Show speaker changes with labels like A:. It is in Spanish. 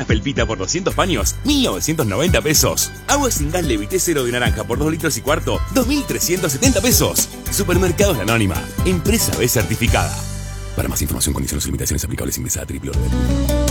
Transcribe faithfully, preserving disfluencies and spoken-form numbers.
A: Pelpita por doscientos paños, mil novecientos noventa pesos. Agua sin gas Levité cero de naranja por dos litros y cuarto, dos mil trescientos setenta pesos. Supermercados La Anónima, empresa B certificada. Para más información, condiciones y limitaciones aplicables, ingresa a doble u doble u doble u punto